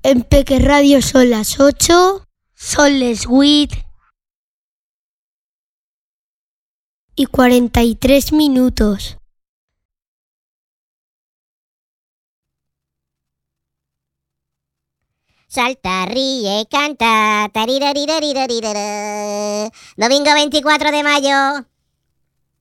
En Peque Radio son las 8, son les 8 y 43 minutos. Salta, ríe, canta. Tariraririririririri. Domingo 24 de mayo.